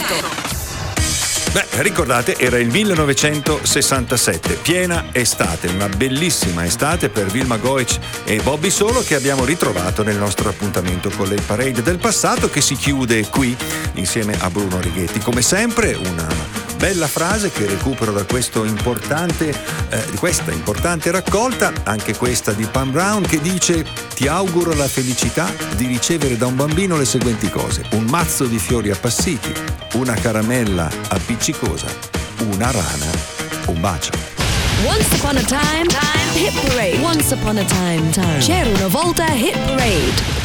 Beh, ricordate, era il 1967, piena estate, una bellissima estate per Vilma Goich e Bobby Solo, che abbiamo ritrovato nel nostro appuntamento con le parade del passato, che si chiude qui insieme a Bruno Righetti. Come sempre una bella frase che recupero da questa importante raccolta, anche questa di Pam Brown, che dice: ti auguro la felicità di ricevere da un bambino le seguenti cose: un mazzo di fiori appassiti, una caramella appiccicosa, una rana, un bacio. Once upon a time, hit parade. Once upon a time. C'era una volta hit parade.